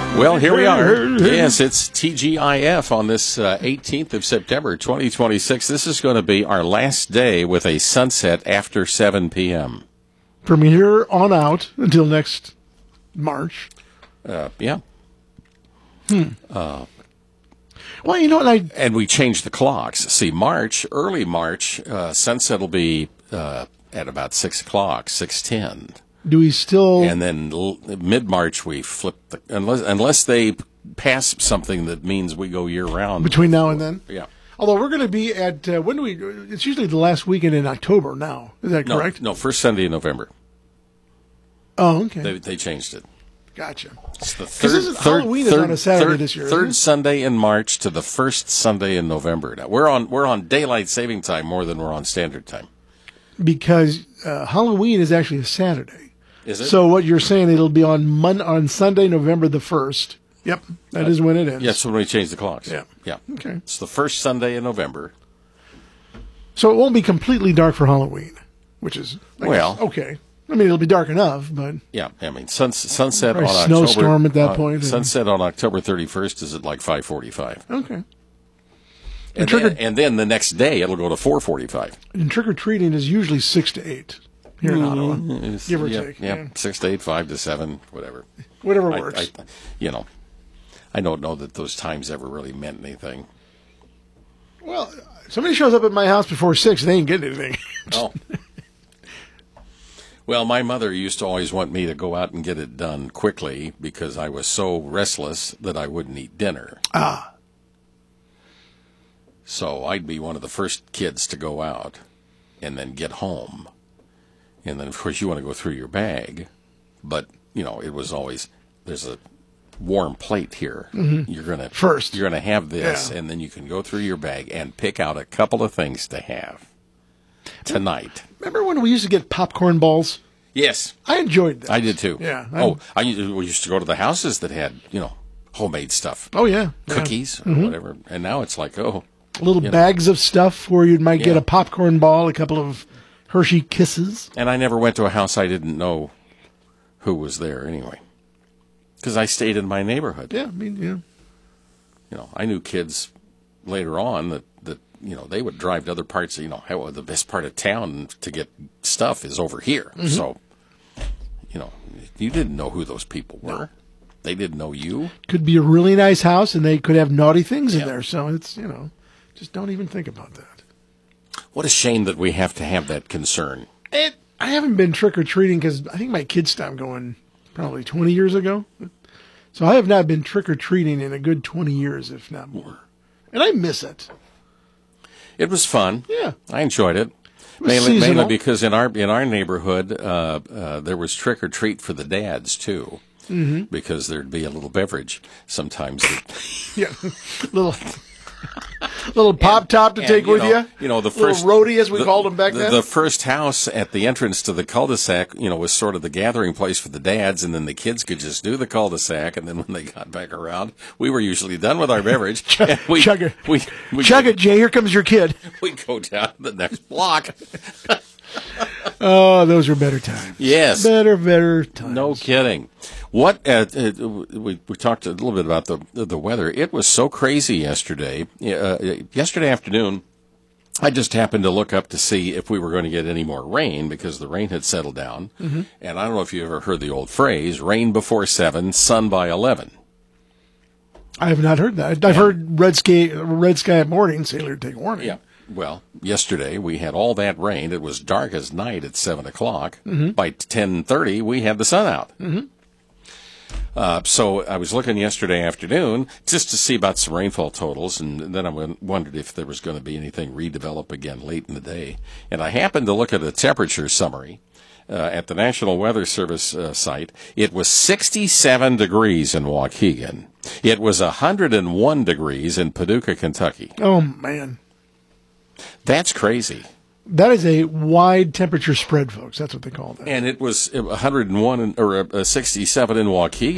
Well, here we are. Yes, it's TGIF on this 18th of September, 2026. This is going to be our last day with a sunset after 7 p.m. From here on out until next March. Yeah. Well, you know what? And we changed the clocks. See, early March, sunset will be at about 6 o'clock, 6:10. Do we still? And then mid-March we flip unless they pass something that means we go year-round. Between now and then? Yeah. Although we're going to be at, when do we, it's usually the last weekend in October now. Is that correct? No, first Sunday in November. Oh, okay. They changed it. Gotcha. It's the Halloween is on a Saturday this year. Third Sunday in March to the first Sunday in November. Now we're on daylight saving time more than we're on standard time. Because Halloween is actually a Saturday. Is it? So what you're saying, it'll be on Sunday, November the 1st. Yep, that is when it ends. Yes, when we change the clocks. Yeah. Yeah. Okay. It's the first Sunday in November. So it won't be completely dark for Halloween, which is I guess, okay. I mean, it'll be dark enough, but yeah, I mean, sunset on October. Snowstorm at that point. Sunset on October 31st is at like 5:45. Okay. And then the next day it'll go to 4:45. And trick or treating is usually 6 to 8 here in Ottawa, give or take. Yeah, 6 to 8, 5 to 7, whatever. Whatever works. I don't know that those times ever really meant anything. Well, somebody shows up at my house before 6, they ain't getting anything. Oh. Well, my mother used to always want me to go out and get it done quickly because I was so restless that I wouldn't eat dinner. Ah. So I'd be one of the first kids to go out and then get home. And then, of course, you want to go through your bag. But, it was always, there's a warm plate here. Mm-hmm. You're going to have this, and then you can go through your bag and pick out a couple of things to have tonight. Remember when we used to get popcorn balls? Yes. I enjoyed that. I did, too. Yeah. We used to go to the houses that had, homemade stuff. Oh, yeah. Cookies or whatever. And now it's like, little bags of stuff where you might get a popcorn ball, a couple of Hershey Kisses. And I never went to a house I didn't know who was there anyway. Because I stayed in my neighborhood. Yeah, I mean, yeah. I knew kids later on that they would drive to other parts, the best part of town to get stuff is over here. Mm-hmm. So, you didn't know who those people were. No. They didn't know you. Could be a really nice house and they could have naughty things in there. So it's, just don't even think about that. What a shame that we have to have that concern. I haven't been trick-or-treating because I think my kids stopped going probably 20 years ago. So I have not been trick-or-treating in a good 20 years, if not more. And I miss it. It was fun. Yeah. I enjoyed it. Mainly because in our neighborhood, there was trick-or-treat for the dads, too. Mm-hmm. Because there'd be a little beverage sometimes. Yeah, little pop top to take with you. The first little roadie, as we called them back then. The first house at the entrance to the cul-de-sac, was sort of the gathering place for the dads, and then the kids could just do the cul-de-sac, and then when they got back around, we were usually done with our beverage. Chug it. Chug it, Jay. Here comes your kid. We go down the next block. Oh, those were better times. Yes. Better times. No kidding. What we talked a little bit about the weather. It was so crazy yesterday. Yesterday afternoon, I just happened to look up to see if we were going to get any more rain because the rain had settled down. Mm-hmm. And I don't know if you ever heard the old phrase, rain before 7, sun by 11. I have not heard that. I've heard red sky at morning, sailor take warning. Yeah. Well, yesterday we had all that rain. It was dark as night at 7 o'clock. Mm-hmm. By 10:30, we had the sun out. Mm-hmm. So I was looking yesterday afternoon just to see about some rainfall totals, and then I wondered if there was going to be anything redevelop again late in the day. And I happened to look at a temperature summary at the National Weather Service site. It was 67 degrees in Waukegan. It was 101 degrees in Paducah, Kentucky. Oh, man. That's crazy. That is a wide temperature spread, folks. That's what they call that. And it was 101 or 67 in Waukegan.